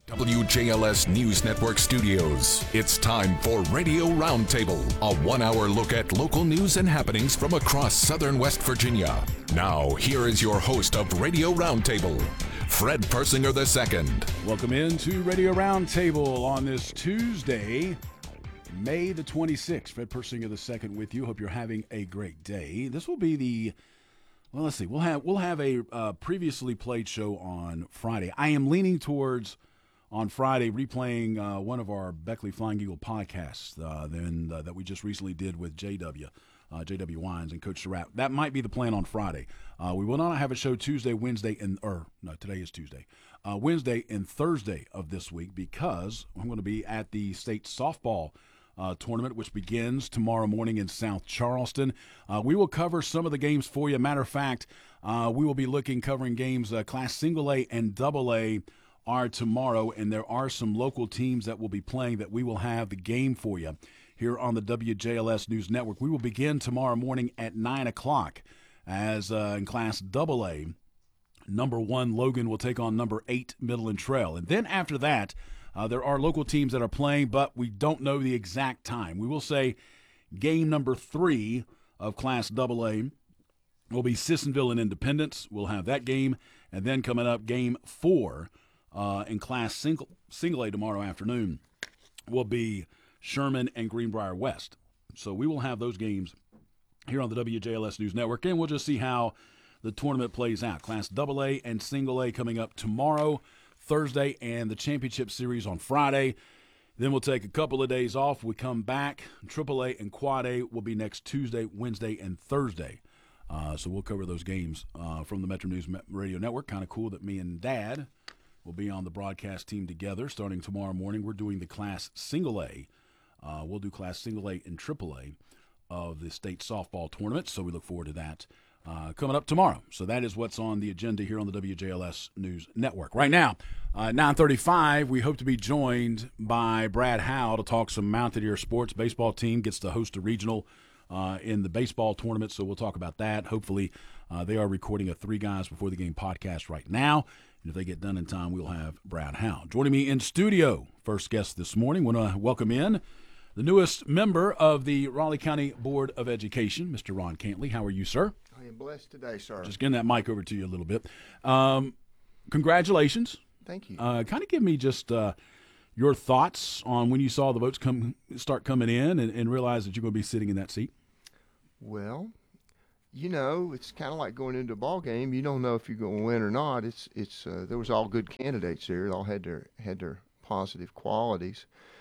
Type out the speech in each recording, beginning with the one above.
WJLS News Network Studios. It's time for Radio Roundtable, a 1-hour look at local news and happenings from across southern West Virginia. Now, here is your host of Radio Roundtable, Fred Persinger II. Welcome into Radio Roundtable on this Tuesday, May the 26th. Fred Persinger II with you. Hope you're having a great day. This will be the, well, let's see. We'll have a previously played show on Friday. I am leaning towards on Friday replaying one of our Beckley Flying Eagle podcasts that we just recently did with JW Wines and Coach Surratt. That might be the plan on Friday. We will not have a show Tuesday, Wednesday, today is Tuesday. Wednesday and Thursday of this week because I'm going to be at the state softball tournament, which begins tomorrow morning in South Charleston. We will cover some of the games for you. Matter of fact, we will be covering games Class Single A and Double A are tomorrow, and there are some local teams that will be playing that we will have the game for you here on the WJLS News Network. We will begin tomorrow morning at 9 o'clock as in Class AA, number 1 Logan will take on number 8 Midland Trail. And then after that, there are local teams that are playing, but we don't know the exact time. We will say game number 3 of Class AA will be Sissonville and Independence. We'll have that game. And then coming up, game 4 in Class Single A tomorrow afternoon will be Sherman and Greenbrier West. So we will have those games here on the WJLS News Network, and we'll just see how the tournament plays out. Class AA and Single A coming up tomorrow, Thursday, and the championship series on Friday. Then we'll take a couple of days off. We come back. AAA and Quad A will be next Tuesday, Wednesday, and Thursday. So we'll cover those games from the Metro News Radio Network. Kind of cool that me and Dad will be on the broadcast team together starting tomorrow morning. We're doing the Class Single A. We'll do Class Single A and AAA of the state softball tournament, so we look forward to that coming up tomorrow. So that is what's on the agenda here on the WJLS News Network. Right now, 9:35, we hope to be joined by Brad Howe to talk some Mountaineer sports. Baseball team gets to host a regional in the baseball tournament, so we'll talk about that. Hopefully, they are recording a 3 Guys Before the Game podcast right now. And if they get done in time, we'll have Brad Howe. Joining me in studio, first guest this morning, want to welcome in the newest member of the Raleigh County Board of Education, Mr. Ron Cantley. How are you, sir? I am blessed today, sir. Just getting that mic over to you a little bit. Congratulations. Thank you. Kind of give me just your thoughts on when you saw the votes start coming in and realize that you're going to be sitting in that seat. Well, you know, it's kind of like going into a ball game. You don't know if you're going to win or not. There was all good candidates there. They all had their positive qualities.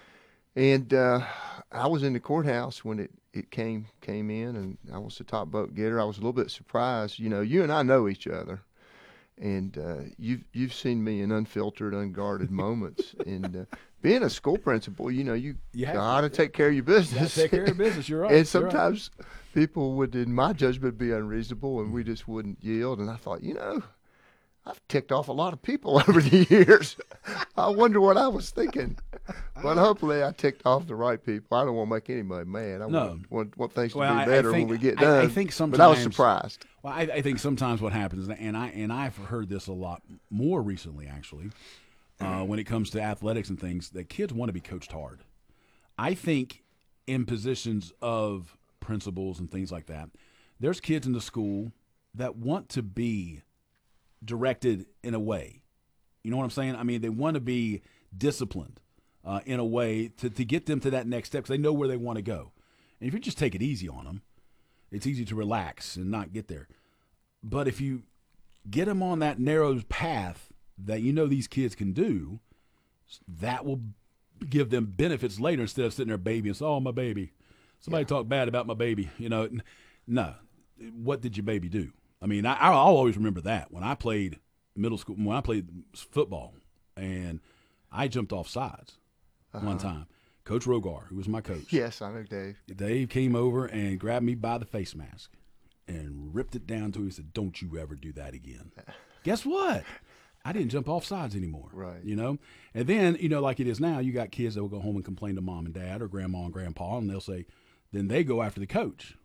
And I was in the courthouse when it came in, and I was the top vote getter. I was a little bit surprised. You know, you and I know each other, and you've seen me in unfiltered, unguarded moments. And being a school principal, you know, you got to take care of your business. Take care of your business. You're right. And sometimes people would, in my judgment, be unreasonable, and we just wouldn't yield. And I thought, you know, I've ticked off a lot of people over the years. I wonder what I was thinking. But hopefully I ticked off the right people. I don't want to make anybody mad. I want things to be better when we get done. I think sometimes, but I was surprised. Well, I think sometimes what happens, and I've heard this a lot more recently, actually, when it comes to athletics and things, that kids want to be coached hard. I think in positions of principals and things like that, there's kids in the school that want to be directed in a way. You know what I'm saying? I mean, they want to be disciplined in a way to get them to that next step because they know where they want to go. And if you just take it easy on them, it's easy to relax and not get there. But if you get them on that narrow path that you know these kids can do, that will give them benefits later instead of sitting there baby and say, oh, my baby. Somebody talk bad about my baby. You know, no. What did your baby do? I mean, I'll always remember that. When I played middle school, when I played football, and I jumped off sides one time. Coach Rogar, who was my coach. Yes, I know Dave. Dave came over and grabbed me by the face mask and ripped it down to him and said, don't you ever do that again. Guess what? I didn't jump off sides anymore. Right. You know? And then, you know, like it is now, you got kids that will go home and complain to mom and dad or grandma and grandpa, and they'll say, then they go after the coach.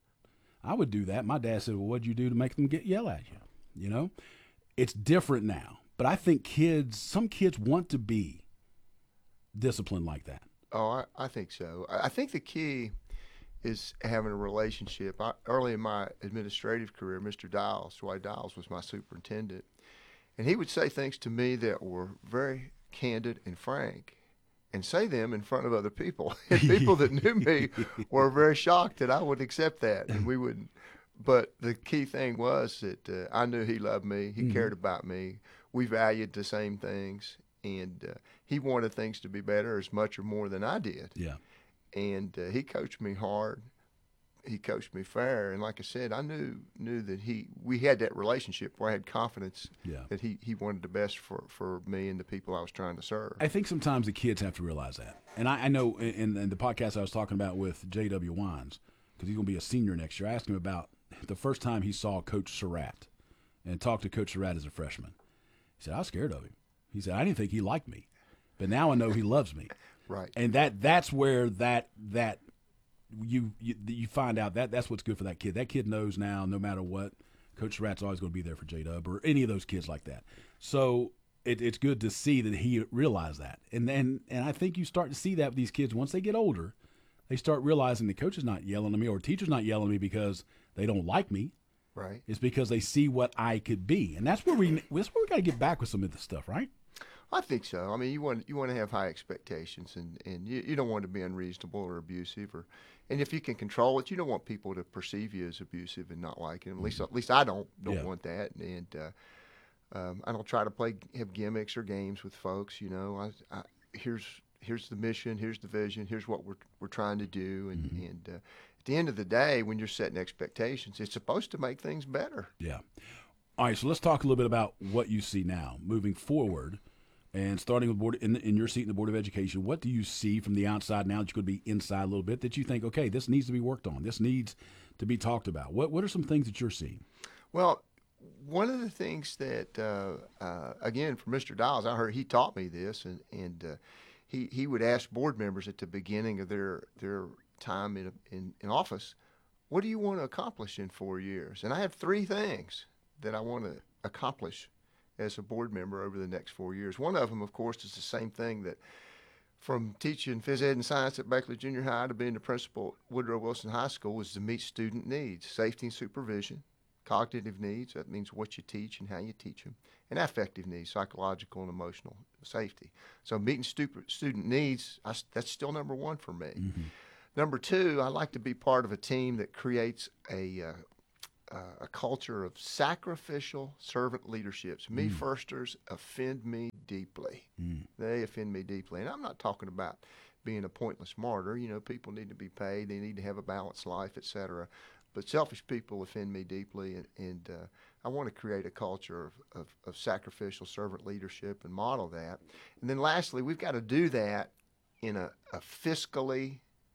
I would do that. My dad said, well, what'd you do to make them yell at you? You know? It's different now. But I think some kids want to be disciplined like that. Oh, I think so. I think the key is having a relationship. Early in my administrative career, Mr. Dials, Dwight Dials, was my superintendent. And he would say things to me that were very candid and frank, and say them in front of other people. And people that knew me were very shocked that I would accept that, and we wouldn't. But the key thing was that I knew he loved me. He cared about me. We valued the same things, and he wanted things to be better as much or more than I did. Yeah. And he coached me hard. He coached me fair, and like I said, I knew that we had that relationship where I had confidence that he wanted the best for me and the people I was trying to serve. I think sometimes the kids have to realize that. And I know in the podcast I was talking about with J.W. Wines, because he's going to be a senior next year, I asked him about the first time he saw Coach Surratt and talked to Coach Surratt as a freshman. He said, I was scared of him. He said, I didn't think he liked me, but now I know he loves me. Right. And that's where that you find out that's what's good for that kid. That kid knows now, no matter what, Coach Surratt's always going to be there for J-Dub or any of those kids like that. So it's good to see that he realized that. And I think you start to see that with these kids once they get older. They start realizing the coach is not yelling at me or the teacher's not yelling at me because they don't like me. Right. It's because they see what I could be. And that's where we got to get back with some of this stuff, right? I think so. I mean, you want to have high expectations, and you don't want to be unreasonable or abusive, and if you can control it, you don't want people to perceive you as abusive and not like it. At least I don't want that, and I don't try to have gimmicks or games with folks. You know, here's the mission, here's the vision, here's what we're trying to do, and at the end of the day, when you're setting expectations, it's supposed to make things better. Yeah. All right, so let's talk a little bit about what you see now moving forward. And starting with in your seat in the Board of Education, what do you see from the outside now that you're going to be inside a little bit that you think, okay, this needs to be worked on, this needs to be talked about? What are some things that you're seeing? Well, one of the things that, again, from Mr. Dials, I heard he taught me this, and he would ask board members at the beginning of their time in office, what do you want to accomplish in 4 years? And I have 3 things that I want to accomplish as a board member over the next 4 years. One of them, of course, is the same thing that from teaching phys ed and science at Beckley Junior High to being the principal at Woodrow Wilson High School is to meet student needs, safety and supervision, cognitive needs, that means what you teach and how you teach them, and affective needs, psychological and emotional safety. So meeting student needs, that's still number 1 for me. Mm-hmm. Number 2, I like to be part of a team that creates a culture of sacrificial servant leaderships. Me firsters offend me deeply. They offend me deeply. And I'm not talking about being a pointless martyr. You know, people need to be paid. They need to have a balanced life, etc. But selfish people offend me deeply, and I want to create a culture of sacrificial servant leadership and model that. And then lastly, we've got to do that in a fiscally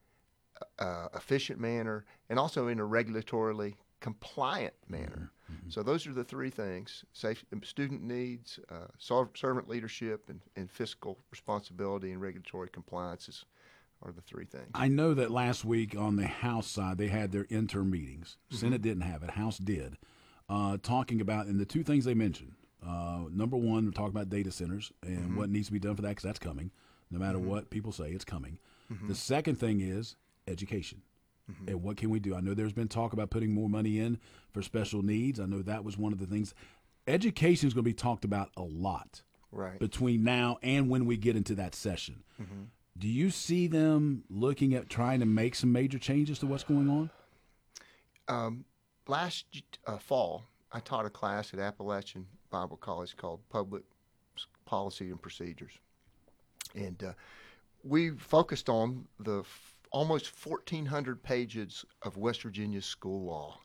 efficient manner and also in a regulatorily compliant manner. Mm-hmm. So those are the 3 things: student needs, servant leadership, and fiscal responsibility and regulatory compliance are the 3 things. I know that last week on the House side, they had their interim meetings. Senate didn't have it. House did. Talking about, and the 2 things they mentioned, number 1, we're talking about data centers and what needs to be done for that, because that's coming. No matter what people say, it's coming. The second thing is education. And what can we do? I know there's been talk about putting more money in for special needs. I know that was one of the things. Education is going to be talked about a lot between now and when we get into that session. Do you see them looking at trying to make some major changes to what's going on? Last fall, I taught a class at Appalachian Bible College called Public Policy and Procedures. And we focused on the almost 1,400 pages of West Virginia school law.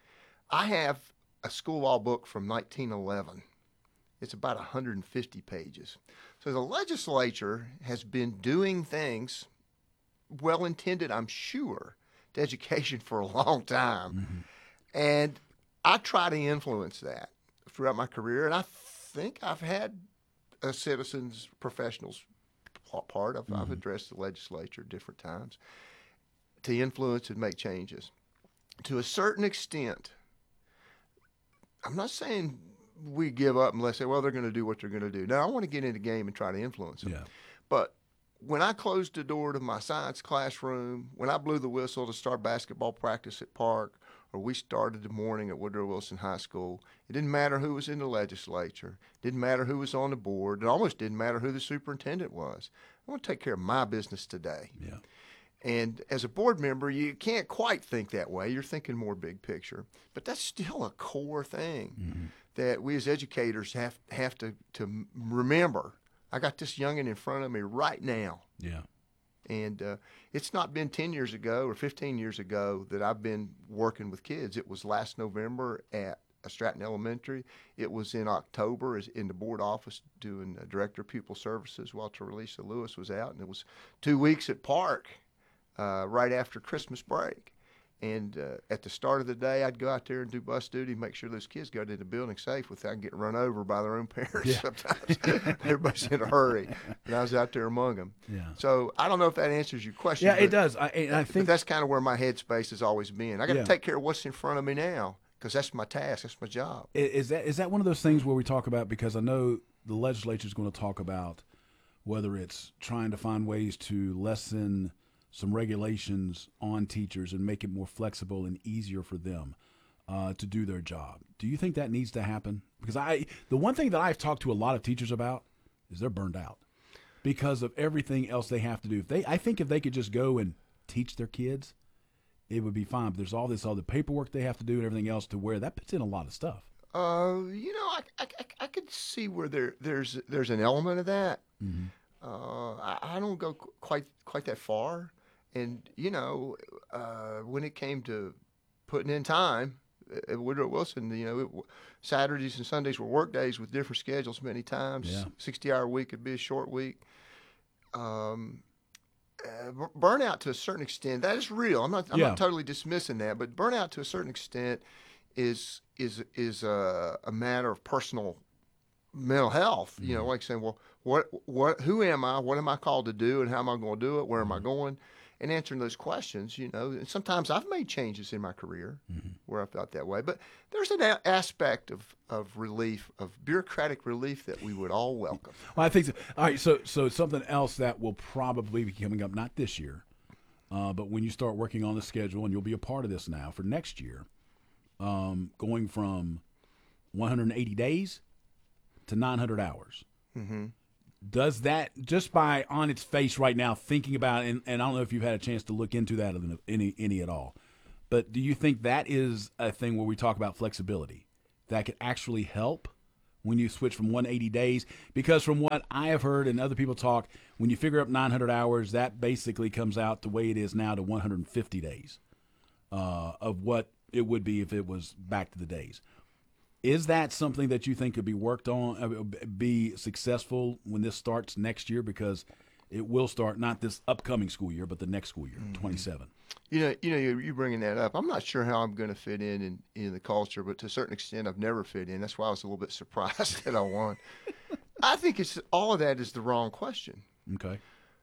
I have a school law book from 1911. It's about 150 pages. So the legislature has been doing things, well-intended, I'm sure, to education for a long time. And I try to influence that throughout my career, and I think I've had a citizens, professionals part. I've addressed the legislature at different times to influence and make changes. To a certain extent, I'm not saying we give up and let's say, well, they're going to do what they're going to do. Now, I want to get in the game and try to influence them. Yeah. But when I closed the door to my science classroom, when I blew the whistle to start basketball practice at Park, or we started the morning at Woodrow Wilson High School, it didn't matter who was in the legislature. It didn't matter who was on the board. It almost didn't matter who the superintendent was. I want to take care of my business today. Yeah. And as a board member, you can't quite think that way. You're thinking more big picture. But that's still a core thing that we as educators have to remember. I got this youngin' in front of me right now. Yeah. And it's not been 10 years ago or 15 years ago that I've been working with kids. It was last November at Stratton Elementary. It was in October in the board office doing Director of Pupil Services while Teresa Lewis was out. And it was 2 weeks at Park right after Christmas break. And at the start of the day, I'd go out there and do bus duty, make sure those kids got in the building safe without getting run over by their own parents. Yeah. Sometimes everybody's in a hurry, and I was out there among them. Yeah. So I don't know if that answers your question. Yeah, but, it does. I but think that's kind of where my headspace has always been. I got to Yeah. take care of what's in front of me now because that's my task. That's my job. is that one of those things where we talk about, because I know the legislature is going to talk about whether it's trying to find ways to lessen some regulations on teachers and make it more flexible and easier for them to do their job. Do you think that needs to happen? Because the one thing that I've talked to a lot of teachers about is they're burned out because of everything else they have to do. I think if they could just go and teach their kids, it would be fine. But there's all this other paperwork they have to do and everything else to where that puts in a lot of stuff. I could see where there's an element of that. I don't go quite that far. And, when it came to putting in time at Woodrow Wilson, Saturdays and Sundays were work days with different schedules many times. Yeah. 60-hour week could be a short week. Burnout to a certain extent, that is real. I'm not totally dismissing that, but burnout to a certain extent is a matter of personal mental health. Like saying, well, who am I? What am I called to do? And how am I going to do it? Where am I going? And answering those questions, and sometimes I've made changes in my career where I felt that way. But there's an aspect of relief, of bureaucratic relief that we would all welcome. Well, I think so. All right, so something else that will probably be coming up, not this year, but when you start working on the schedule, and you'll be a part of this now for next year, going from 180 days to 900 hours. Does that, just by on its face right now, thinking about it, and I don't know if you've had a chance to look into that any at all, but do you think that is a thing where we talk about flexibility that could actually help when you switch from 180 days? Because from what I have heard and other people talk, when you figure up 900 hours, that basically comes out the way it is now to 150 days of what it would be if it was back to the days. Is that something that you think could be worked on, be successful when this starts next year? Because it will start not this upcoming school year, but the next school year, 27. You bringing that up. I'm not sure how I'm going to fit in the culture, but to a certain extent, I've never fit in. That's why I was a little bit surprised that I won. I think all of that is the wrong question. Okay.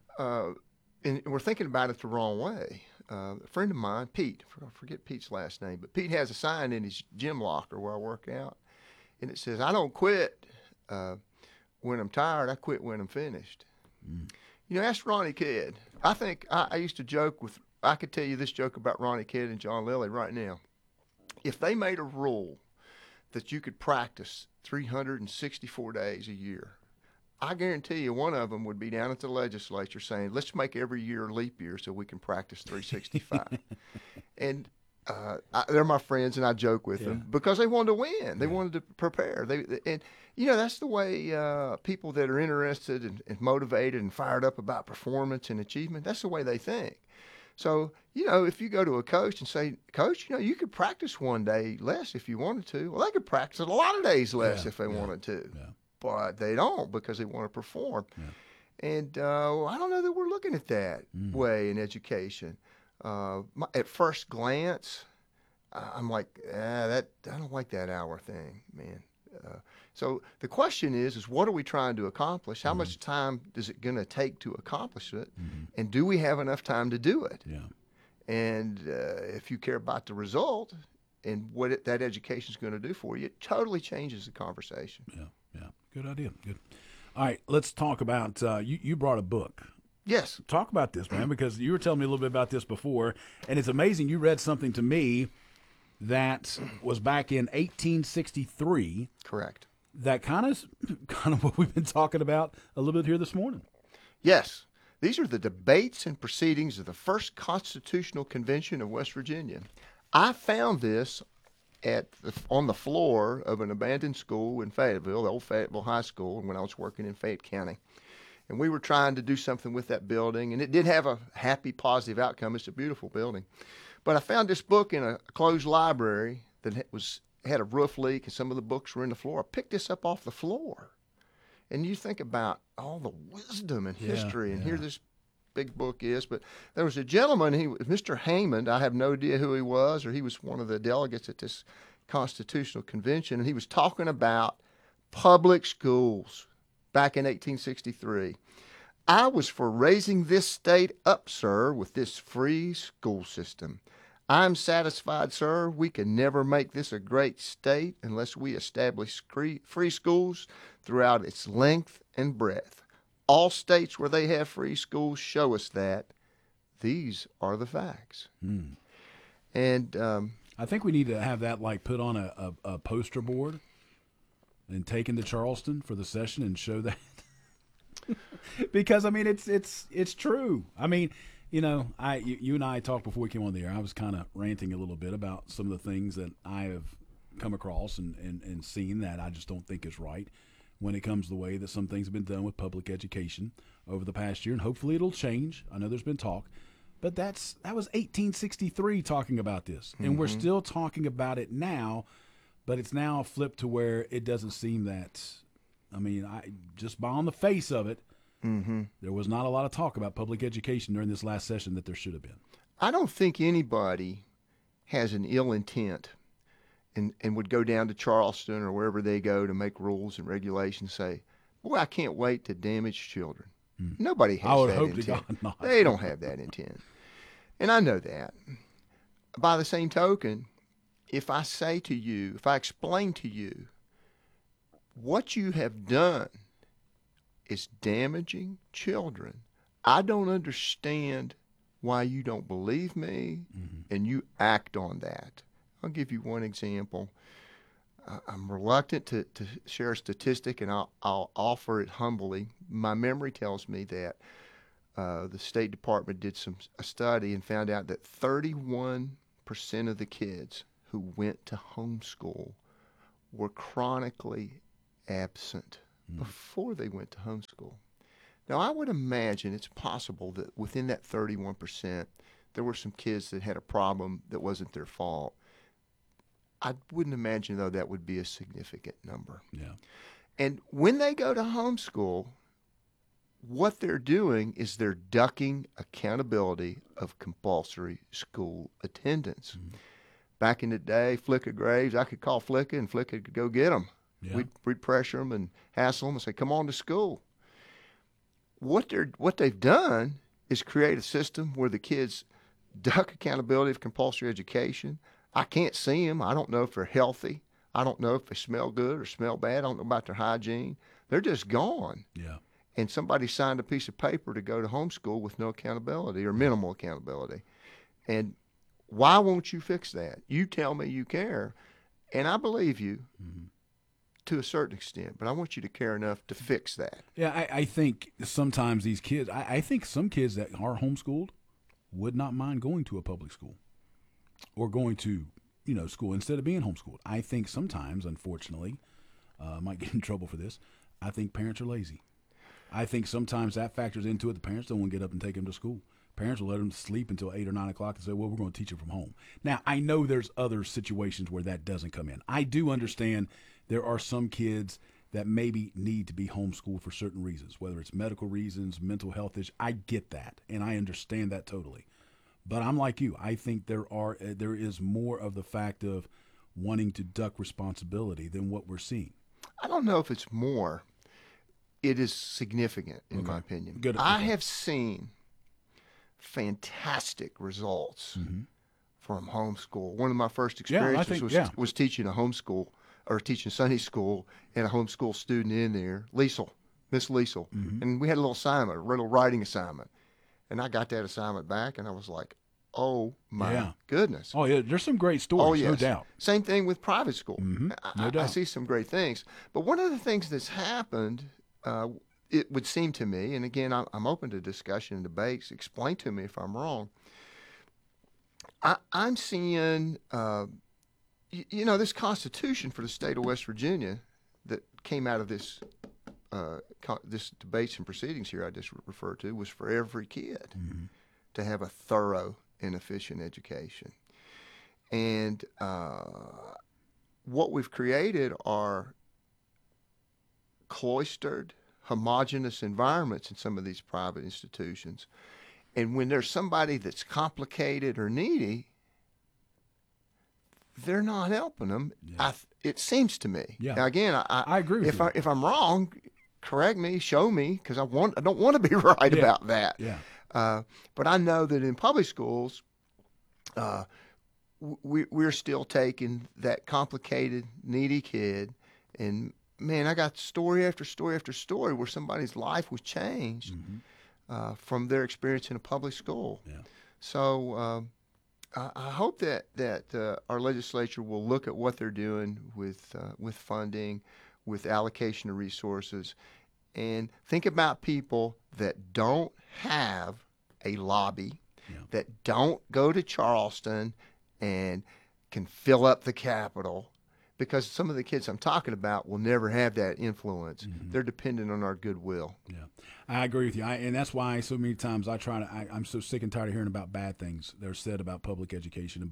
And we're thinking about it the wrong way. A friend of mine, Pete, I forget Pete's last name, but Pete has a sign in his gym locker where I work out, and it says, "I don't quit when I'm tired. I quit when I'm finished." Ask Ronnie Kidd. I think I used to joke with, I could tell you this joke about Ronnie Kidd and John Lilly right now. If they made a rule that you could practice 364 days a year, I guarantee you one of them would be down at the legislature saying, let's make every year a leap year so we can practice 365. And they're my friends, and I joke with them because they wanted to win. They wanted to prepare. That's the way people that are interested and motivated and fired up about performance and achievement, that's the way they think. So, if you go to a coach and say, Coach, you could practice one day less if you wanted to. Well, they could practice a lot of days less if they wanted to. Yeah. But they don't because they want to perform. Yeah. And I don't know that we're looking at that way in education. At first glance, I'm like, I don't like that hour thing, man. So the question is what are we trying to accomplish? How much time is it going to take to accomplish it? And do we have enough time to do it? Yeah. And if you care about the result and what that education is going to do for you, it totally changes the conversation. Yeah. Good idea. Good. All right, let's talk about you brought a book. Yes. Talk about this, man, because you were telling me a little bit about this before, and it's amazing. You read something to me that was back in 1863. Correct. That kind of what we've been talking about a little bit here this morning. Yes. These are the debates and proceedings of the first Constitutional Convention of West Virginia. I found this on the floor of an abandoned school in Fayetteville, the old Fayetteville High School, when I was working in Fayette County. And we were trying to do something with that building, and it did have a happy, positive outcome. It's a beautiful building. But I found this book in a closed library that had a roof leak, and some of the books were in the floor. I picked this up off the floor. And you think about all the wisdom and history, and here this big book is. But there was a gentleman, Mr. Hammond. I have no idea who he was, or he was one of the delegates at this Constitutional Convention, and he was talking about public schools back in 1863. I was for raising this state up, sir, with this free school system. I'm satisfied, sir, we can never make this a great state unless we establish free schools throughout its length and breadth. All states where they have free schools show us that. These are the facts. And I think we need to have that put on a poster board and taken to Charleston for the session and show that. Because I mean it's true. I mean, you and I talked before we came on the air. I was kind of ranting a little bit about some of the things that I have come across and seen that I just don't think is right when it comes to the way that some things have been done with public education over the past year, and hopefully it'll change. I know there's been talk, but that was 1863 talking about this, and we're still talking about it now, but it's now flipped to where it doesn't seem that. I mean, just by on the face of it, there was not a lot of talk about public education during this last session that there should have been. I don't think anybody has an ill intent and would go down to Charleston or wherever they go to make rules and regulations, say, boy, I can't wait to damage children. Nobody has I would that hope intent. to God not. They don't have that intent. And I know that. By the same token, if I explain to you what you have done is damaging children, I don't understand why you don't believe me and you act on that. I'll give you one example. I'm reluctant to share a statistic, and I'll offer it humbly. My memory tells me that the State Department did a study and found out that 31% of the kids who went to homeschool were chronically absent before they went to homeschool. Now, I would imagine it's possible that within that 31%, there were some kids that had a problem that wasn't their fault. I wouldn't imagine, though, that would be a significant number. Yeah. And when they go to homeschool, what they're doing is they're ducking accountability of compulsory school attendance. Back in the day, Flicka Graves, I could call Flicka and Flicka could go get them. Yeah. We'd pressure them and hassle them and say, come on to school. What they've done is create a system where the kids duck accountability of compulsory education. I can't see them. I don't know if they're healthy. I don't know if they smell good or smell bad. I don't know about their hygiene. They're just gone. Yeah. And somebody signed a piece of paper to go to homeschool with no accountability or minimal accountability. And why won't you fix that? You tell me you care, and I believe you to a certain extent, but I want you to care enough to fix that. Yeah, I think sometimes these kids, I think some kids that are homeschooled would not mind going to a public school or going to, school instead of being homeschooled. I think sometimes, unfortunately, might get in trouble for this, I think parents are lazy. I think sometimes that factors into it. The parents don't want to get up and take them to school. Parents will let them sleep until 8 or 9 o'clock and say, well, we're going to teach them from home. Now, I know there's other situations where that doesn't come in. I do understand there are some kids that maybe need to be homeschooled for certain reasons, whether it's medical reasons, mental health issues. I get that, and I understand that totally. But I'm like you. I think there is more of the fact of wanting to duck responsibility than what we're seeing. I don't know if it's more. It is significant, in my opinion. Good. I have seen fantastic results from homeschool. One of my first Yeah, I experiences think, was teaching a homeschool or teaching Sunday school, and a homeschool student in there, Liesel, Miss Liesel. And we had a little assignment, a little writing assignment. And I got that assignment back, and I was like, oh, my goodness. Oh, yeah, there's some great stories, no doubt. Same thing with private school. No doubt. I see some great things. But one of the things that's happened, it would seem to me, and again, I'm open to discussion and debates. Explain to me if I'm wrong. I'm seeing, this Constitution for the state of West Virginia that came out of this debates and proceedings here I just referred to was for every kid to have a thorough and efficient education. And what we've created are cloistered, homogeneous environments in some of these private institutions. And when there's somebody that's complicated or needy, they're not helping them. Yeah. It seems to me. Yeah. Now, again, I agree with you. If I'm wrong, correct me, show me, because I don't want to be right about that. Yeah. But I know that in public schools, we're still taking that complicated, needy kid, and man, I got story after story after story where somebody's life was changed from their experience in a public school. Yeah. So I hope that our legislature will look at what they're doing with funding, with allocation of resources, and think about people that don't have a lobby, that don't go to Charleston and can fill up the Capitol, because some of the kids I'm talking about will never have that influence. They're dependent on our goodwill. Yeah, I agree with you. And that's why so many times I'm so sick and tired of hearing about bad things that are said about public education.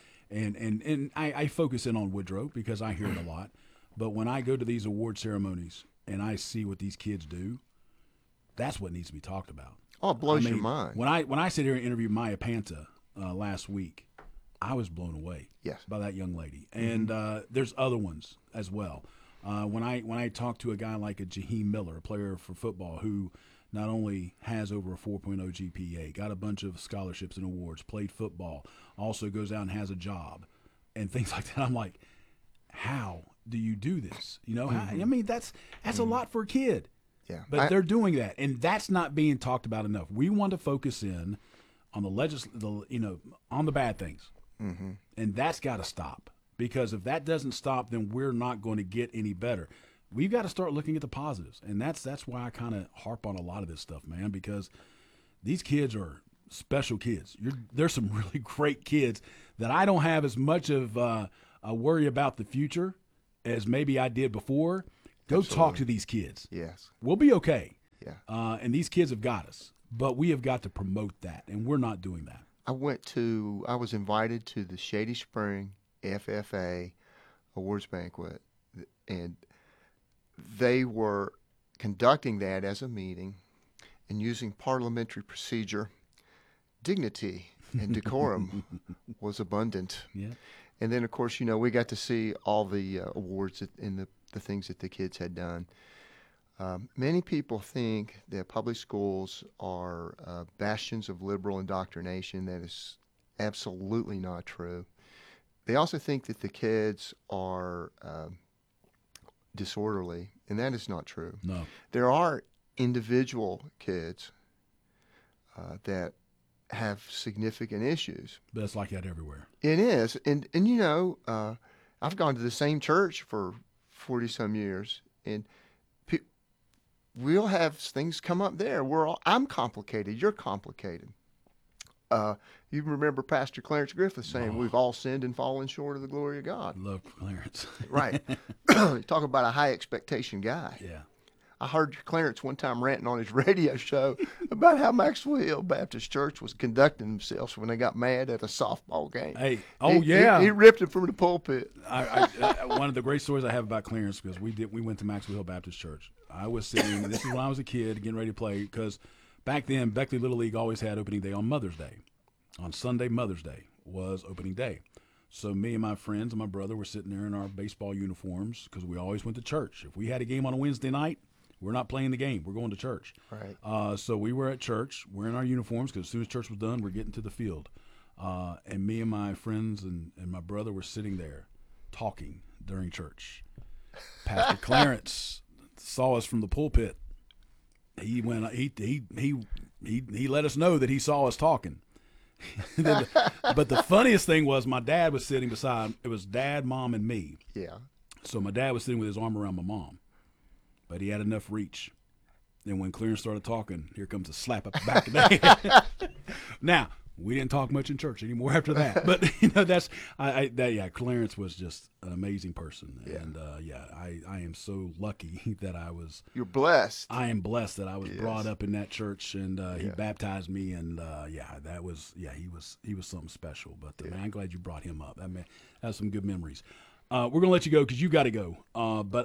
And I focus in on Woodrow because I hear it a lot. But when I go to these award ceremonies and I see what these kids do, that's what needs to be talked about. Oh, it blows your mind. When I sit here and interview Maya Panta last week, I was blown away by that young lady. And there's other ones as well. When I talk to a guy like a Jaheim Miller, a player for football, who not only has over a 4.0 GPA, got a bunch of scholarships and awards, played football, also goes out and has a job, and things like that. I'm like, how do you do this? You know, I mean, that's a lot for a kid. Yeah, but they're doing that, and that's not being talked about enough. We want to focus in on on the bad things, and that's got to stop. Because if that doesn't stop, then we're not going to get any better. We've got to start looking at the positives, and that's why I kind of harp on a lot of this stuff, man. Because these kids are special kids. There's some really great kids that I don't have as much of a worry about the future as maybe I did before. Go talk to these kids. Yes. We'll be okay. Yeah. And these kids have got us. But we have got to promote that, and we're not doing that. I was invited to the Shady Spring FFA Awards Banquet, and they were conducting that as a meeting and using parliamentary procedure. Dignity and decorum was abundant. Yeah. And then, of course, we got to see all the awards and the things that the kids had done. Many people think that public schools are bastions of liberal indoctrination. That is absolutely not true. They also think that the kids are disorderly, and that is not true. No. There are individual kids that have significant issues. But it's like that everywhere. It is. And I've gone to the same church for 40-some years, and we'll have things come up there. I'm complicated. You're complicated. You remember Pastor Clarence Griffith saying, we've all sinned and fallen short of the glory of God. Love Clarence. Right. Talk about a high expectation guy. Yeah. I heard Clarence one time ranting on his radio show about how Maxwell Hill Baptist Church was conducting themselves when they got mad at a softball game. Hey, he ripped it from the pulpit. One of the great stories I have about Clarence, because we went to Maxwell Hill Baptist Church. I was sitting, this is when I was a kid, getting ready to play, because back then, Beckley Little League always had opening day on Mother's Day. On Sunday, Mother's Day was opening day. So me and my friends and my brother were sitting there in our baseball uniforms, because we always went to church. If we had a game on a Wednesday night, we're not playing the game. We're going to church. Right. So we were at church wearing our uniforms, because as soon as church was done, we're getting to the field. And me and my friends and my brother were sitting there talking during church. Pastor Clarence saw us from the pulpit. He went. He let us know that he saw us talking. But the funniest thing was my dad was sitting beside. It was Dad, Mom, and me. Yeah. So my dad was sitting with his arm around my mom, but he had enough reach. And when Clarence started talking, here comes a slap up the back of the head. Now, we didn't talk much in church anymore after that. But, Clarence was just an amazing person. Yeah. And, I am so lucky that You're blessed. I am blessed that I was Yes. brought up in that church, and he Yeah. baptized me. And, he was something special. But, man, I'm glad you brought him up. That has some good memories. We're going to let you go because you got to go. But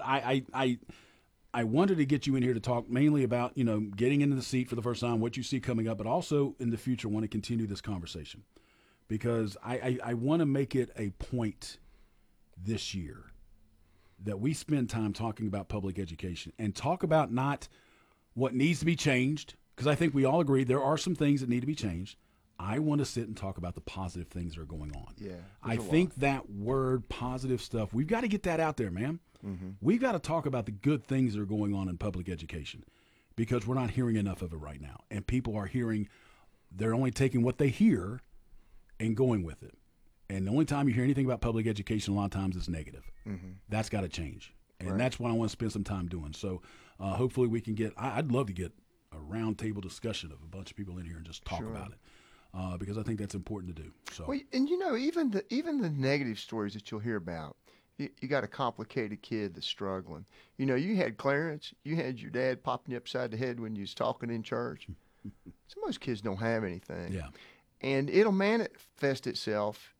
I wanted to get you in here to talk mainly about, getting into the seat for the first time, what you see coming up, but also in the future want to continue this conversation because I want to make it a point this year that we spend time talking about public education and talk about not what needs to be changed, because I think we all agree there are some things that need to be changed. I want to sit and talk about the positive things that are going on. Yeah. I think that word positive stuff, we've got to get that out there, man. Mm-hmm. We've got to talk about the good things that are going on in public education because we're not hearing enough of it right now. And people are they're only taking what they hear and going with it. And the only time you hear anything about public education, a lot of times it's negative. Mm-hmm. That's got to change. And Right. that's what I want to spend some time doing. So hopefully we can I'd love to get a round table discussion of a bunch of people in here and just talk Sure. about it because I think that's important to do. So Well, and even the negative stories that you'll hear about, you got a complicated kid that's struggling. You had Clarence, you had your dad popping you upside the head when you was talking in church. So most kids don't have anything. yeah, And it'll manifest itself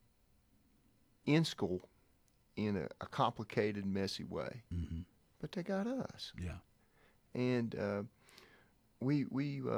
in school in a complicated, messy way. mm-hmm. But they got us. Yeah, And we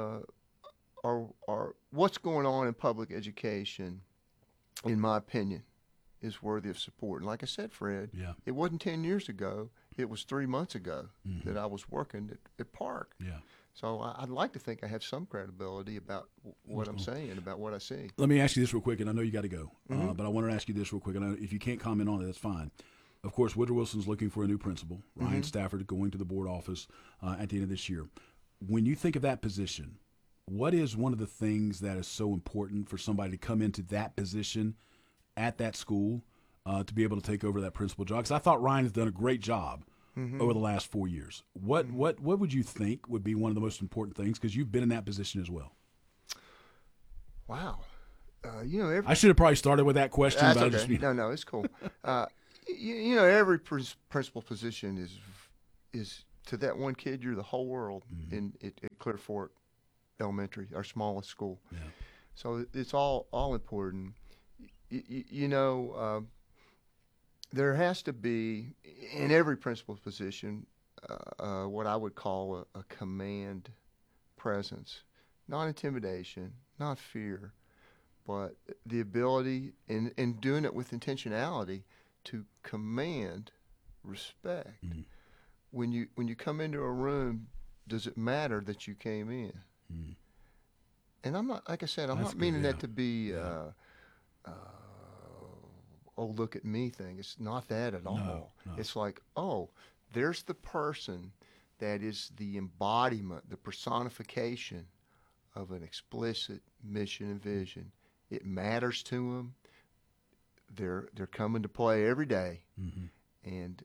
are what's going on in public education, in my opinion, is worthy of support. And like I said, Fred, yeah, it wasn't 10 years ago. It was 3 months ago mm-hmm. that I was working at Park. yeah. So I'd like to think I have some credibility about what I'm saying, about what I see. Let me ask you this real quick, and I know you got to go, Mm-hmm. but I wanted to ask you this real quick, and if you can't comment on it, that's fine. Of course, Woodrow Wilson's looking for a new principal. Ryan Mm-hmm. Stafford going to the board office at the end of this year. When you think of that position, what is one of the things that is so important for somebody to come into that position at that school to be able to take over that principal job? Because I thought Ryan has done a great job over the last 4 years. What would you think would be one of the most important things? Because you've been in that position as well. Wow. I should have probably started with that question. That's but I okay. just, No, it's cool. Every principal position is to that one kid, you're the whole world at Clear Fork Elementary, our smallest school. Yeah. So it's all important. There has to be, in every principal position, what I would call a command presence. Not intimidation, not fear, but the ability, and doing it with intentionality, to command respect. Mm. When you come into a room, does it matter that you came in? Mm. And I'm not, like I said, I'm That's not meaning good, that to be oh, look at me thing. It's not that at all. No. It's like, oh, there's the person that is the embodiment, the personification of an explicit mission and vision. It matters to them. They're coming to play every day. Mm-hmm. And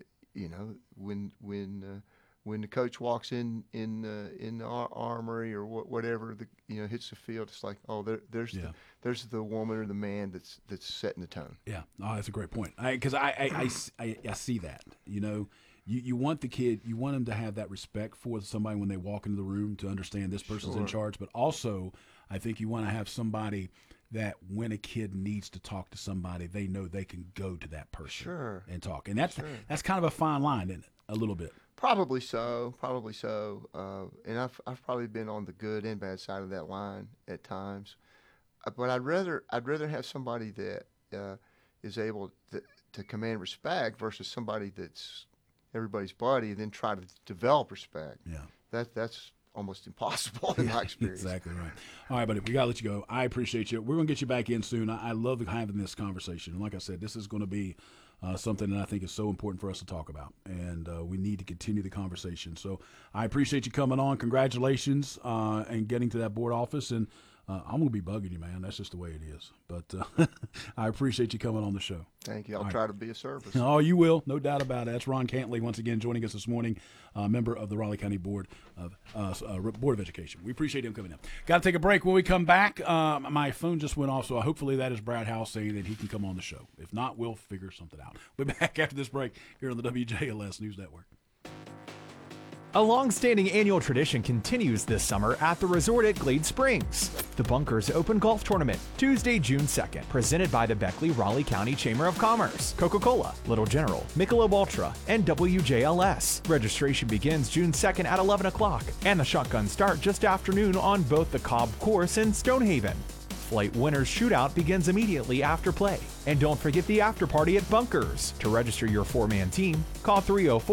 when the coach walks in the armory or whatever, hits the field, it's like, oh, there's the woman or the man that's setting the tone. Yeah, that's a great point. Because I see that. You want the kid, you want them to have that respect for somebody when they walk into the room to understand this person's in charge. But also, I think you want to have somebody that when a kid needs to talk to somebody, they know they can go to that person and talk. And that's kind of a fine line, isn't it? A little bit. Probably so. And I've probably been on the good and bad side of that line at times. But I'd rather have somebody that is able to command respect versus somebody that's everybody's buddy and then try to develop respect. Yeah. That's almost impossible in my experience. Exactly right. All right, buddy, we got to let you go. I appreciate you. We're going to get you back in soon. I love having this conversation. And like I said, this is going to be something that I think is so important for us to talk about, and we need to continue the conversation. So I appreciate you coming on. Congratulations and getting to that board office, and I'm going to be bugging you, man. That's just the way it is. But I appreciate you coming on the show. Thank you. I'll try to be of service. Oh, you will. No doubt about it. That's Ron Cantley once again joining us this morning, member of the Raleigh County Board of Education. We appreciate him coming in. Got to take a break. When we come back, my phone just went off, so hopefully that is Brad House saying that he can come on the show. If not, we'll figure something out. We'll be back after this break here on the WJLS News Network. A long-standing annual tradition continues this summer at the resort at Glade Springs. The Bunkers Open Golf Tournament, Tuesday, June 2nd, presented by the Beckley-Raleigh County Chamber of Commerce, Coca-Cola, Little General, Michelob Ultra, and WJLS. Registration begins June 2nd at 11 o'clock, and the shotguns start just after noon on both the Cobb Course and Stonehaven. Flight Winners Shootout begins immediately after play. And don't forget the after party at Bunkers. To register your 4-man team, call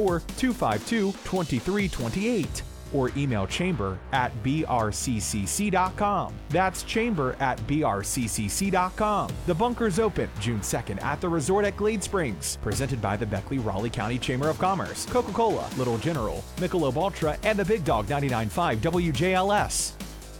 304-252-2328 or email chamber@brccc.com. That's chamber@brccc.com. The Bunkers Open, June 2nd at the resort at Glade Springs. Presented by the Beckley-Raleigh County Chamber of Commerce, Coca-Cola, Little General, Michelob Ultra, and the Big Dog 99.5 WJLS.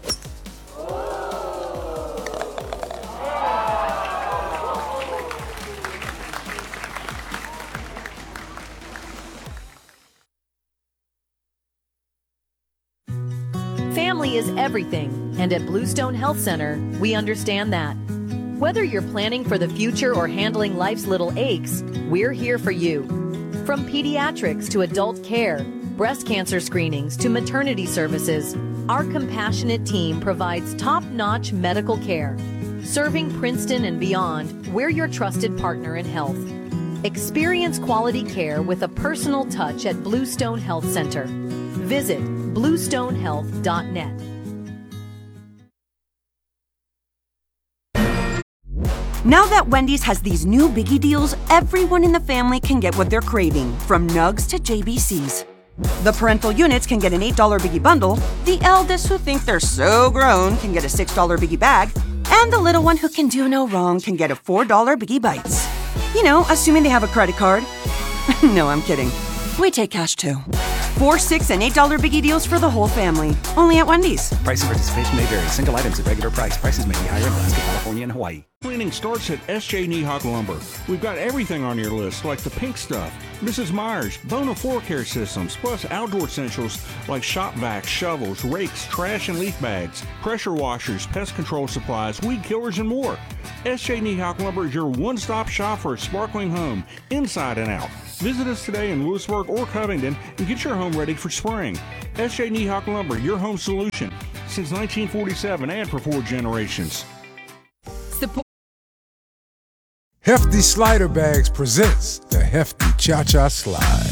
Family is everything, and at Bluestone Health Center, we understand that. Whether you're planning for the future or handling life's little aches, we're here for you. From pediatrics to adult care, breast cancer screenings to maternity services, our compassionate team provides top-notch medical care. Serving Princeton and beyond, we're your trusted partner in health. Experience quality care with a personal touch at Bluestone Health Center. Visit bluestonehealth.net. Now that Wendy's has these new biggie deals, everyone in the family can get what they're craving, from nugs to JBCs. The parental units can get an $8 biggie bundle, the eldest who think they're so grown can get a $6 biggie bag, and the little one who can do no wrong can get a $4 biggie bites. You know, assuming they have a credit card. No, I'm kidding. We take cash too. 4, 6, and $8 biggie deals for the whole family. Only at Wendy's. Price and participation may vary. Single items at regular price. Prices may be higher in Alaska, California, and Hawaii. Cleaning starts at S.J. Niehawk Lumber. We've got everything on your list, like the pink stuff, Mrs. Myers, Bona Floor Care Systems, plus outdoor essentials like shop vacs, shovels, rakes, trash and leaf bags, pressure washers, pest control supplies, weed killers, and more. S.J. Niehawk Lumber is your one-stop shop for a sparkling home, inside and out. Visit us today in Lewisburg or Covington and get your home ready for spring. S.J. Niehawk Lumber, your home solution since 1947 and for 4 generations. Hefty Slider Bags presents the Hefty Cha-Cha Slide.